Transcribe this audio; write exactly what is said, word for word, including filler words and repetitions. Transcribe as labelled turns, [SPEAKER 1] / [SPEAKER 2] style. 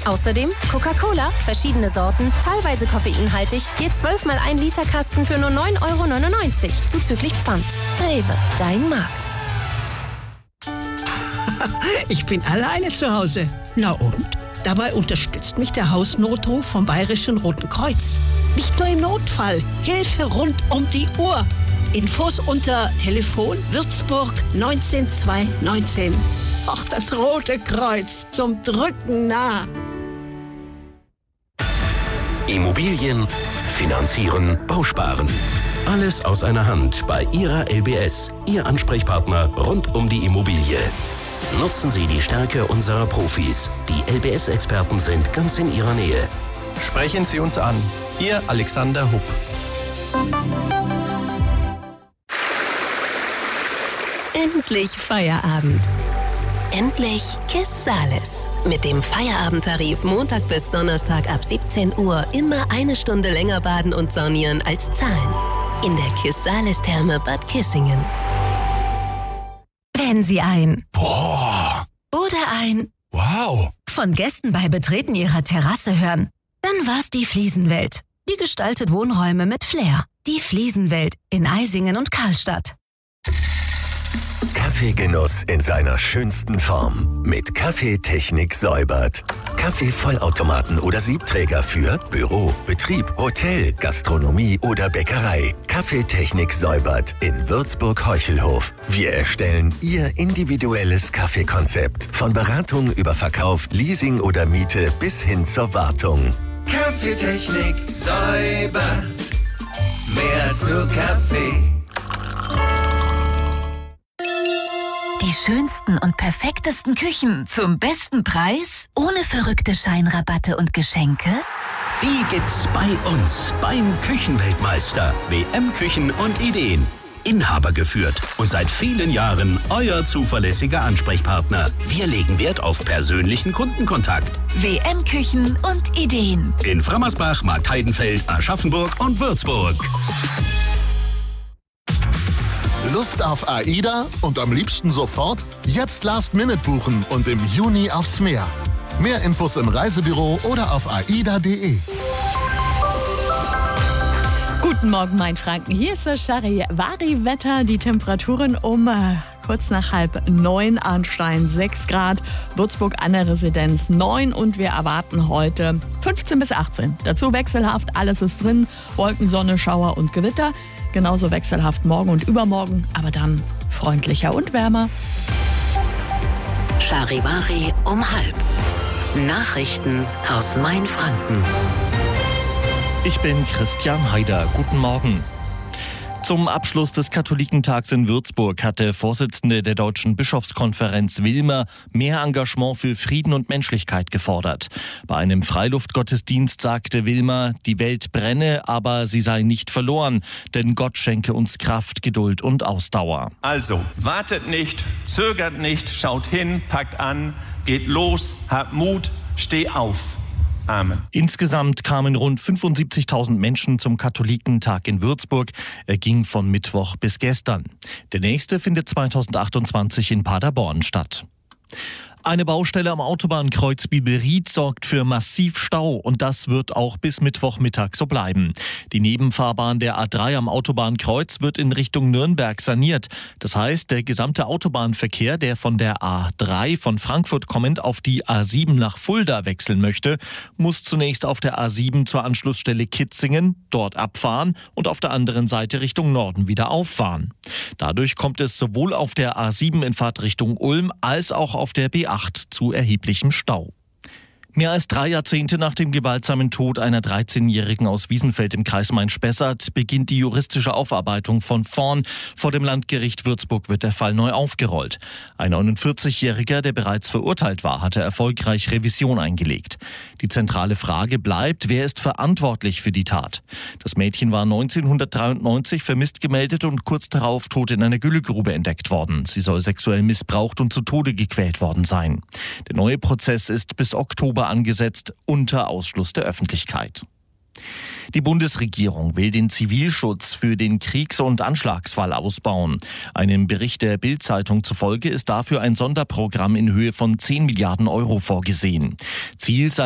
[SPEAKER 1] Außerdem Coca-Cola, verschiedene Sorten, teilweise koffeinhaltig, je zwölf mal ein Liter Kasten für nur neun Euro neunundneunzig, zuzüglich Pfand. Rewe, dein Markt.
[SPEAKER 2] Ich bin alleine zu Hause. Na und? Dabei unterstützt mich der Hausnotruf vom Bayerischen Roten Kreuz. Nicht nur im Notfall, Hilfe rund um die Uhr. Infos unter Telefon Würzburg neunzehn zweihundertneunzehn. Ach, das Rote Kreuz, zum Drücken nah.
[SPEAKER 3] Immobilien, Finanzieren, Bausparen. Alles aus einer Hand bei Ihrer L B S, Ihr Ansprechpartner rund um die Immobilie. Nutzen Sie die Stärke unserer Profis. Die L B S-Experten sind ganz in Ihrer Nähe.
[SPEAKER 4] Sprechen Sie uns an. Ihr Alexander Hupp.
[SPEAKER 1] Endlich Feierabend. Endlich Kissales. Mit dem Feierabendtarif Montag bis Donnerstag ab siebzehn Uhr immer eine Stunde länger baden und saunieren als zahlen. In der Kissales-Therme Bad Kissingen. Wenn Sie ein
[SPEAKER 5] Boah!
[SPEAKER 1] oder ein
[SPEAKER 5] Wow!
[SPEAKER 1] von Gästen bei Betreten ihrer Terrasse hören, dann war's die Fliesenwelt. Die gestaltet Wohnräume mit Flair. Die Fliesenwelt in Eisingen und Karlstadt.
[SPEAKER 3] Kaffeegenuss in seiner schönsten Form. Mit Kaffeetechnik säubert. Kaffeevollautomaten oder Siebträger für Büro, Betrieb, Hotel, Gastronomie oder Bäckerei. Kaffeetechnik säubert in Würzburg-Heuchelhof. Wir erstellen Ihr individuelles Kaffeekonzept. Von Beratung über Verkauf, Leasing oder Miete bis hin zur Wartung.
[SPEAKER 6] Kaffeetechnik säubert. Mehr als nur Kaffee.
[SPEAKER 7] Die schönsten und perfektesten Küchen zum besten Preis? Ohne verrückte Scheinrabatte und Geschenke?
[SPEAKER 3] Die gibt's bei uns beim Küchenweltmeister. W M-Küchen und Ideen. Inhaber geführt und seit vielen Jahren euer zuverlässiger Ansprechpartner. Wir legen Wert auf persönlichen Kundenkontakt.
[SPEAKER 7] W M-Küchen und Ideen.
[SPEAKER 3] In Frammersbach, Markheidenfeld, Aschaffenburg und Würzburg.
[SPEAKER 8] Lust auf AIDA und am liebsten sofort? Jetzt Last Minute buchen und im Juni aufs Meer. Mehr Infos im Reisebüro oder auf aida punkt de.
[SPEAKER 9] Guten Morgen, mein Franken. Hier ist das Charivari-Wetter. Die Temperaturen um äh, kurz nach halb neun. Arnstein sechs Grad, Würzburg an der Residenz neun und wir erwarten heute fünfzehn bis achtzehn. Dazu wechselhaft, alles ist drin. Wolken, Sonne, Schauer und Gewitter. Genauso wechselhaft morgen und übermorgen, aber dann freundlicher und wärmer.
[SPEAKER 1] Charivari um halb. Nachrichten aus Mainfranken.
[SPEAKER 10] Ich bin Christian Haider. Guten Morgen. Zum Abschluss des Katholikentags in Würzburg hat der Vorsitzende der Deutschen Bischofskonferenz Wilmer mehr Engagement für Frieden und Menschlichkeit gefordert. Bei einem Freiluftgottesdienst sagte Wilmer, die Welt brenne, aber sie sei nicht verloren, denn Gott schenke uns Kraft, Geduld und Ausdauer.
[SPEAKER 11] Also, wartet nicht, zögert nicht, schaut hin, packt an, geht los, habt Mut, steh auf. Amen.
[SPEAKER 10] Insgesamt kamen rund fünfundsiebzigtausend Menschen zum Katholikentag in Würzburg. Er ging von Mittwoch bis gestern. Der nächste findet zweitausendachtundzwanzig in Paderborn statt. Eine Baustelle am Autobahnkreuz Biberried sorgt für massiv Stau und das wird auch bis Mittwochmittag so bleiben. Die Nebenfahrbahn der A drei am Autobahnkreuz wird in Richtung Nürnberg saniert. Das heißt, der gesamte Autobahnverkehr, der von der A drei von Frankfurt kommend auf die A sieben nach Fulda wechseln möchte, muss zunächst auf der A sieben zur Anschlussstelle Kitzingen, dort abfahren und auf der anderen Seite Richtung Norden wieder auffahren. Dadurch kommt es sowohl auf der A sieben in Fahrtrichtung Ulm als auch auf der B acht zu erheblichem Stau. Mehr als drei Jahrzehnte nach dem gewaltsamen Tod einer dreizehnjährigen aus Wiesenfeld im Kreis Main-Spessart beginnt die juristische Aufarbeitung von vorn. Vor dem Landgericht Würzburg wird der Fall neu aufgerollt. Ein neunundvierzigjähriger, der bereits verurteilt war, hatte erfolgreich Revision eingelegt. Die zentrale Frage bleibt, wer ist verantwortlich für die Tat? Das Mädchen war neunzehnhundertdreiundneunzig vermisst gemeldet und kurz darauf tot in einer Güllegrube entdeckt worden. Sie soll sexuell missbraucht und zu Tode gequält worden sein. Der neue Prozess ist bis Oktober angesetzt, unter Ausschluss der Öffentlichkeit. Die Bundesregierung will den Zivilschutz für den Kriegs- und Anschlagsfall ausbauen. Einem Bericht der Bild-Zeitung zufolge ist dafür ein Sonderprogramm in Höhe von zehn Milliarden Euro vorgesehen. Ziel sei